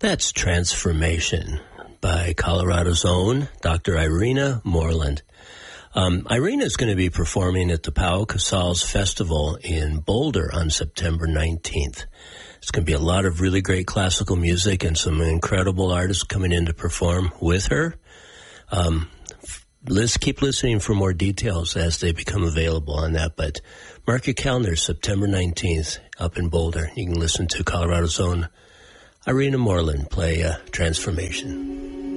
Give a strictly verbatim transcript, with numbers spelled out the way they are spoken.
That's Transformation by Colorado's own Doctor Irina Moreland. Um, Irina is going to be performing at the Pau Casals Festival in Boulder on September nineteenth. It's going to be a lot of really great classical music and some incredible artists coming in to perform with her. Um, let's keep listening for more details as they become available on that, but mark your calendar, September nineteenth, up in Boulder. You can listen to Colorado's own Irina Moreland play uh, Transformation.